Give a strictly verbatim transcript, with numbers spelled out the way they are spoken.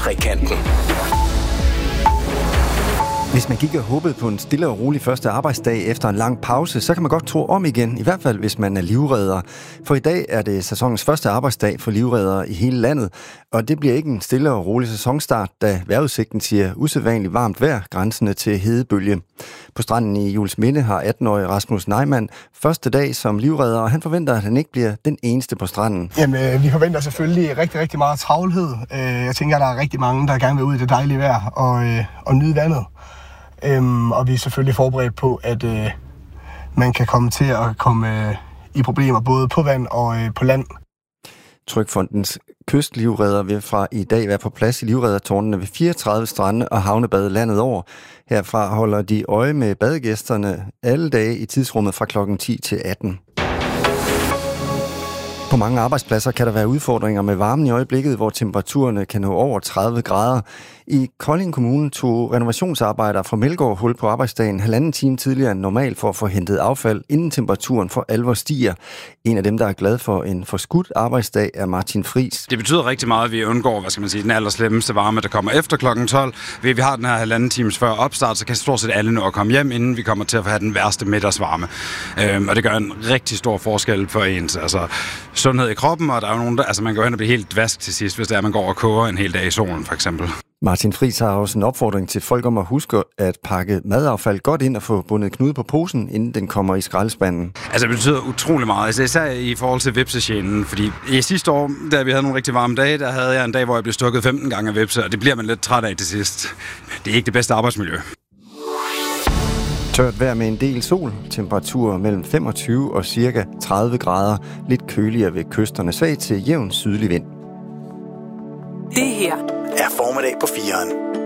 Trekanten. Hvis man gik og håbede på en stille og rolig første arbejdsdag efter en lang pause, så kan man godt tro om igen, i hvert fald hvis man er livredder. For i dag er det sæsonens første arbejdsdag for livreddere i hele landet, og det bliver ikke en stille og rolig sæsonstart, da vejrudsigten siger usædvanligt varmt vejr, grænsende til hedebølge. På stranden i Juelsminde har atten-årige Rasmus Neumann første dag som livredder, og han forventer, at han ikke bliver den eneste på stranden. Jamen, vi forventer selvfølgelig rigtig, rigtig meget travlhed. Jeg tænker, at der er rigtig mange, der gerne vil ud i det dejlige vejr og, og nyde vandet. Øhm, og vi er selvfølgelig forberedt på, at øh, man kan komme til at komme øh, i problemer både på vand og øh, på land. Trygfondens kystlivredder vil fra i dag være på plads i livreddertårnene ved fireogtredive strande og havnebade landet over. Herfra holder de øje med badegæsterne alle dage i tidsrummet fra klokken ti til atten. På mange arbejdspladser kan der være udfordringer med varmen i øjeblikket, hvor temperaturerne kan nå over tredive grader. I Kolding Kommune tog renovationsarbejdere fra Melgaard hul på arbejdsdagen halvanden time tidligere end normalt for at få hentet affald, inden temperaturen for alvor stiger. En af dem, der er glad for en forskudt arbejdsdag, er Martin Friis. Det betyder rigtig meget, at vi undgår, hvad skal man sige, den allerslemmeste varme, der kommer efter klokken tolv. Ved vi har den her halvanden times før opstart, så kan stort set alle nå at komme hjem, inden vi kommer til at have den værste middagsvarme. Øhm, og det gør en rigtig stor forskel for ens altså, sundhed i kroppen, og der er jo nogen, der, altså man går hen og bliver helt dvask til sidst, hvis det er, man går og koger en hel dag i solen, for eksempel. Martin Friis har også en opfordring til folk om at huske at pakke madaffald godt ind og få bundet knude på posen, inden den kommer i skraldespanden. Altså det betyder utrolig meget, altså, især i forhold til vipsesjælen, fordi i sidste år, da vi havde nogle rigtig varme dage, der havde jeg en dag, hvor jeg blev stukket femten gange af vipse, og det bliver man lidt træt af til sidst. Det er ikke det bedste arbejdsmiljø. Tørt vejr med en del sol, temperaturer mellem femogtyve og cirka tredive grader, lidt køligere ved kysterne, svag til jævn sydlig vind. Det her er formiddag på fireren.